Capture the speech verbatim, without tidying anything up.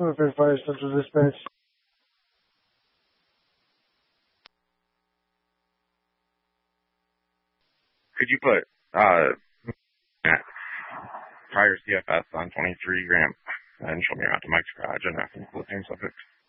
Northern Fire Central Dispatch. Could you put uh Fire C F S on twenty-three Graham and show me around to Mike's garage and ask him for the same subject?